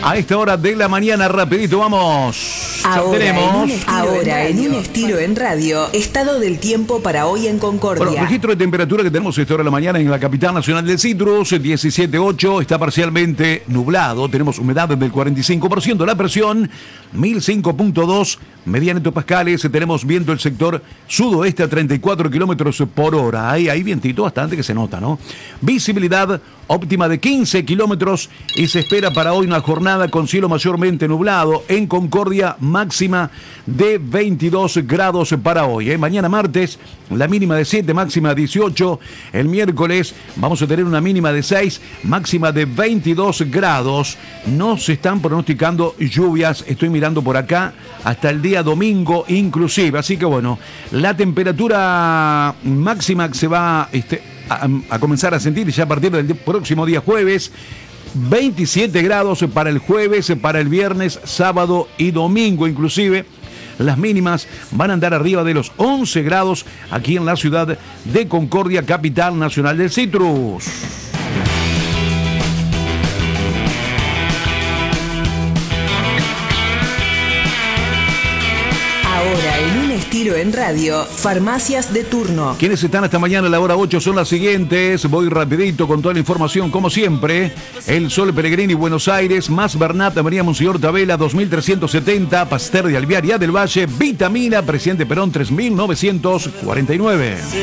A esta hora de la mañana, rapidito, vamos. Ahora, en un estilo en radio, estado del tiempo para hoy en Concordia. Bueno, registro de temperatura que tenemos a esta hora de la mañana en la capital nacional del citrus, 17.8, está parcialmente nublado, tenemos humedad del 45%, la presión 1005.2 mediana hectopascales, tenemos viento del sector sudoeste a 34 kilómetros por hora, hay vientito bastante que se nota, ¿no? Visibilidad óptima de 15 kilómetros y se espera para hoy una jornada con cielo mayormente nublado en Concordia, máxima de 22 grados para hoy. Mañana martes, la mínima de 7, máxima 18. El miércoles vamos a tener una mínima de 6, máxima de 22 grados. No se están pronosticando lluvias, estoy mirando por acá, hasta el día domingo inclusive. Así que bueno, la temperatura máxima se va a comenzar a sentir ya a partir del próximo día jueves. 27 grados para el jueves, para el viernes, sábado y domingo inclusive. Las mínimas van a andar arriba de los 11 grados aquí en la ciudad de Concordia, capital nacional del citrus. Ahora, en un estilo en radio, farmacias de turno. Quienes están esta mañana a la hora 8 son las siguientes. Voy rapidito con toda la información, como siempre. El Sol Pellegrini, Buenos Aires, más Bernat, María Monseñor Tabela, 2370, Pasteur de Alvear y del Valle, Vitamina, Presidente Perón, 3949.